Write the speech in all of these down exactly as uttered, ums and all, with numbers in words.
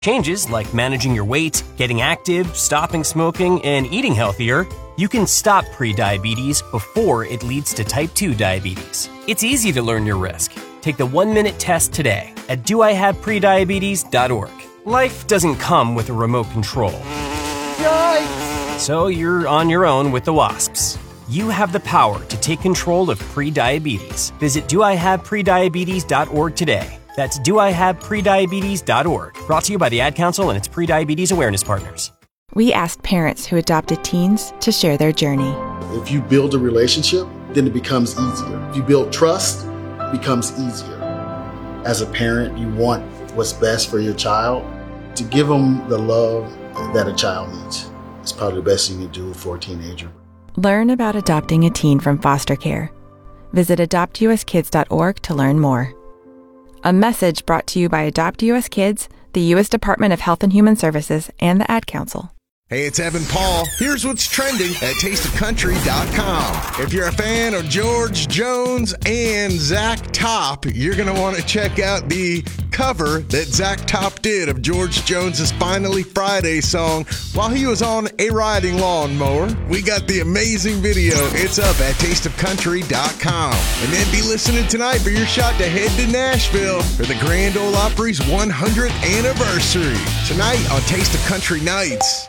Changes like managing your weight, getting active, stopping smoking, and eating healthier, you can stop prediabetes before it leads to type two diabetes. It's easy to learn your risk. Take the one-minute test today at do I have prediabetes dot org. Life doesn't come with a remote control. Yikes! So you're on your own with the wasps. You have the power to take control of prediabetes. Visit do I have prediabetes dot org today. That's do I have prediabetes dot org. Brought to you by the Ad Council and its Prediabetes Awareness Partners. We asked parents who adopted teens to share their journey. If you build a relationship, then it becomes easier. If you build trust, it becomes easier. As a parent, you want what's best for your child. To give them the love that a child needs is probably the best thing you can do for a teenager. Learn about adopting a teen from foster care. Visit adopt u s kids dot org to learn more. A message brought to you by Adopt U S Kids, the U S Department of Health and Human Services, and the Ad Council. Hey, it's Evan Paul. Here's what's trending at taste of country dot com. If you're a fan of George Jones and Zach Top, you're going to want to check out the cover that Zach Top did of George Jones's Finally Friday song while he was on a riding lawnmower. We got the amazing video. It's up at taste of country dot com. And then be listening tonight for your shot to head to Nashville for the Grand Ole Opry's one hundredth anniversary. Tonight on Taste of Country Nights.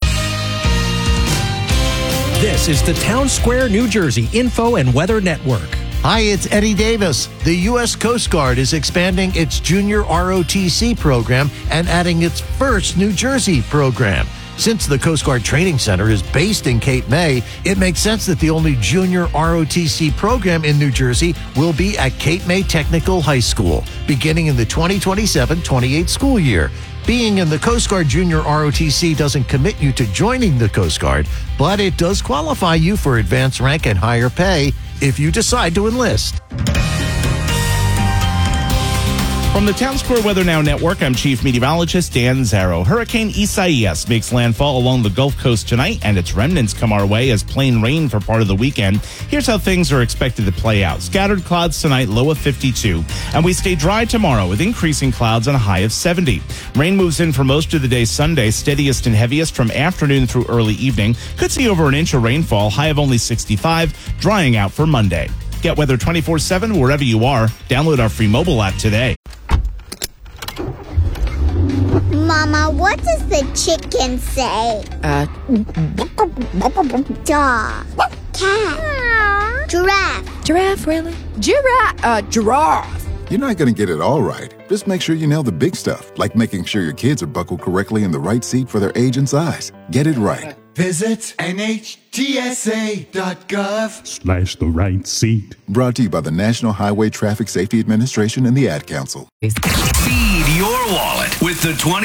This is the Town Square, New Jersey Info and Weather Network. Hi, it's Eddie Davis. The U S Coast Guard is expanding its junior R O T C program and adding its first New Jersey program. Since the Coast Guard Training Center is based in Cape May, it makes sense that the only junior R O T C program in New Jersey will be at Cape May Technical High School, beginning in the twenty twenty-seven twenty-eight school year. Being in the Coast Guard Junior R O T C doesn't commit you to joining the Coast Guard, but it does qualify you for advanced rank and higher pay if you decide to enlist. From the Town Square Weather Now Network, I'm Chief Meteorologist Dan Zarrow. Hurricane Isaias makes landfall along the Gulf Coast tonight, and its remnants come our way as plain rain for part of the weekend. Here's how things are expected to play out. Scattered clouds tonight, low of fifty-two, and we stay dry tomorrow with increasing clouds and a high of seventy. Rain moves in for most of the day Sunday, steadiest and heaviest from afternoon through early evening. Could see over an inch of rainfall, high of only sixty-five, drying out for Monday. Get weather twenty-four seven wherever you are. Download our free mobile app today. Mama, what does the chicken say? Uh, Dog. Cat. Giraffe. Giraffe, really? Giraffe. Uh, giraffe. You're not going to get it all right. Just make sure you nail the big stuff, like making sure your kids are buckled correctly in the right seat for their age and size. Get it right. Visit N H T S A dot gov slash the right seat. Brought to you by the National Highway Traffic Safety Administration and the Ad Council. Feed your wallet with the twenty